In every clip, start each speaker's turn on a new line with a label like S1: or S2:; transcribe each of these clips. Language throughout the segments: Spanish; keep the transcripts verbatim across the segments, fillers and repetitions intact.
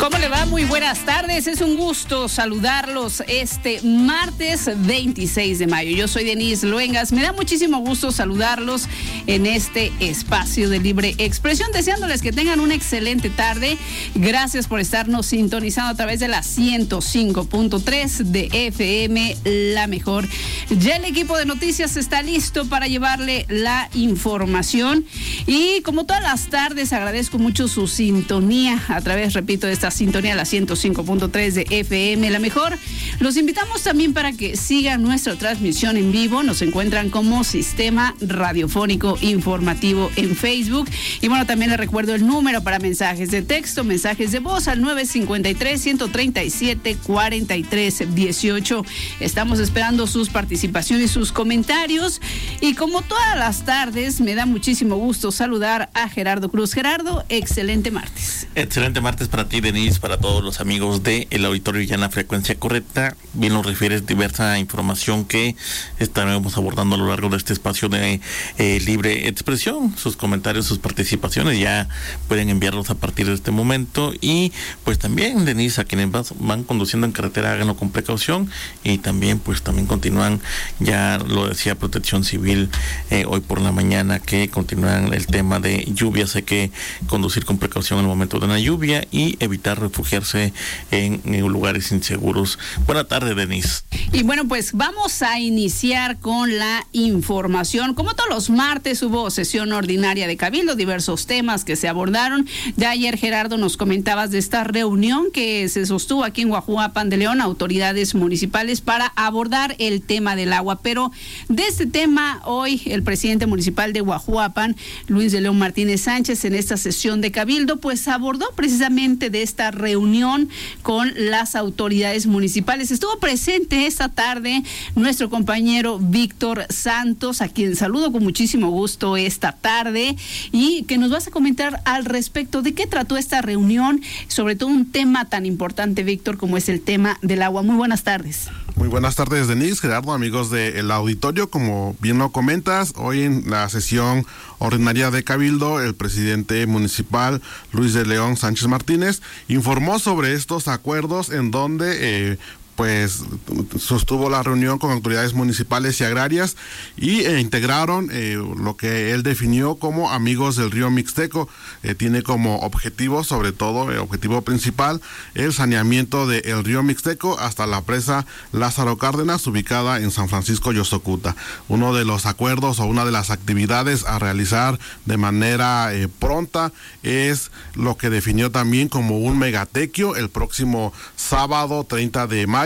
S1: ¿Cómo le va? Muy buenas tardes. Es un gusto saludarlos este martes veintiséis de mayo. Yo soy Denise Luengas. Me da muchísimo gusto saludarlos en este espacio de libre expresión, deseándoles que tengan una excelente tarde. Gracias por estarnos sintonizando a través de la ciento cinco punto tres de F M, La Mejor. Ya el equipo de noticias está listo para llevarle la información y como todas las tardes agradezco mucho su sintonía a través, repito, de esta sintonía, la ciento cinco punto tres de F M, La Mejor. Los invitamos también para que sigan nuestra transmisión en vivo. Nos encuentran como Sistema Radiofónico Informativo en Facebook. Y bueno, también les recuerdo el número para mensajes de texto, mensajes de voz al nueve cinco tres, uno tres siete, cuatro tres uno ocho. Estamos esperando sus participaciones y sus comentarios. Y como todas las tardes, me da muchísimo gusto saludar a Gerardo Cruz. Gerardo, excelente martes.
S2: Excelente martes para ti, Denise, para todos los amigos del auditorio ya en la frecuencia correcta. Bien nos refieres diversa información que estaremos abordando a lo largo de este espacio de eh, libre expresión. Sus comentarios, sus participaciones ya pueden enviarlos a partir de este momento. Y pues también, Denise, a quienes vas, van conduciendo en carretera, háganlo con precaución. Y también pues también continúan, ya lo decía Protección Civil eh, hoy por la mañana, que continúan el tema de lluvia. Hay que conducir con precaución en el momento de una lluvia y evitar refugiarse en, en lugares inseguros. Buena tarde, Denise.
S1: Y bueno, pues vamos a iniciar con la información. Como todos los martes hubo sesión ordinaria de Cabildo, diversos temas que se abordaron. Ya ayer, Gerardo, nos comentabas de esta reunión que se sostuvo aquí en Guajuapan de León, autoridades municipales, para abordar el tema del agua. Pero de este tema, hoy el presidente municipal de Guajuapan, Luis de León Martínez Sánchez, en esta sesión de Cabildo, pues abordó precisamente de esta reunión con las autoridades municipales. Estuvo presente esta tarde nuestro compañero Víctor Santos, a quien saludo con muchísimo gusto esta tarde, y que nos vas a comentar al respecto de qué trató esta reunión, sobre todo un tema tan importante, Víctor, como es el tema del agua. Muy buenas tardes.
S3: Muy buenas tardes, Denise, Gerardo, amigos del auditorio. Como bien lo comentas, hoy en la sesión ordinaria de Cabildo, el presidente municipal Luis de León Sánchez Martínez informó sobre estos acuerdos en donde eh, pues sostuvo la reunión con autoridades municipales y agrarias y eh, integraron eh, lo que él definió como amigos del río Mixteco. Eh, tiene como objetivo, sobre todo, el objetivo principal, el saneamiento del río Mixteco hasta la presa Lázaro Cárdenas, ubicada en San Francisco Yosocuta. Uno de los acuerdos o una de las actividades a realizar de manera eh, pronta es lo que definió también como un megatequio el próximo sábado treinta de mayo.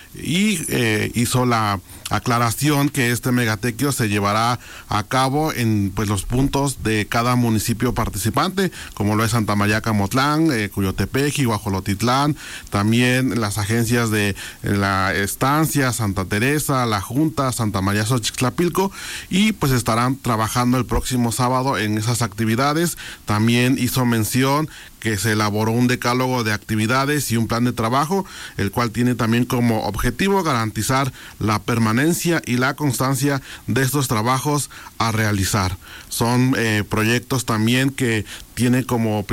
S3: Y eh, hizo la aclaración que este megatequio se llevará a cabo en pues los puntos de cada municipio participante, como lo es Santa María Camotlán, eh, Cuyotepec, Guajolotitlán, también las agencias de la Estancia, Santa Teresa, La Junta, Santa María Xochixtlapilco, y pues estarán trabajando el próximo sábado en esas actividades. También hizo mención que se elaboró un decálogo de actividades y un plan de trabajo, el cual tiene también como objetivo garantizar la permanencia y la constancia de estos trabajos a realizar. Son eh, proyectos también que tiene como